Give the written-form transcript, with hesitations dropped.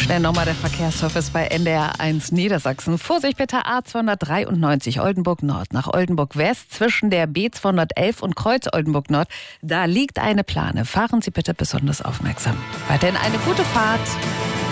Schnell nochmal der Verkehrsservice bei NDR1 Niedersachsen. Vorsicht bitte A293 Oldenburg Nord nach Oldenburg West zwischen der B211 und Kreuz Oldenburg Nord. Da liegt eine Plane. Fahren Sie bitte besonders aufmerksam. Weiterhin eine gute Fahrt.